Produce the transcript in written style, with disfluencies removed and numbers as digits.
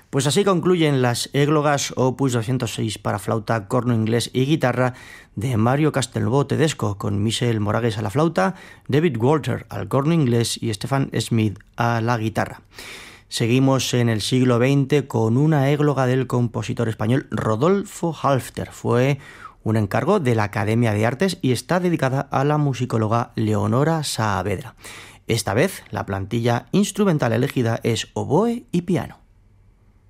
Pues así concluyen las églogas opus 206 para flauta, corno inglés y guitarra de Mario Castelnuovo Tedesco, con Michel Moragues a la flauta, David Walter al corno inglés y Stefan Smith a la guitarra. Seguimos en el siglo XX con una égloga del compositor español Rodolfo Halffter. Fue un encargo de la Academia de Artes y está dedicada a la musicóloga Leonora Saavedra. Esta vez la plantilla instrumental elegida es oboe y piano.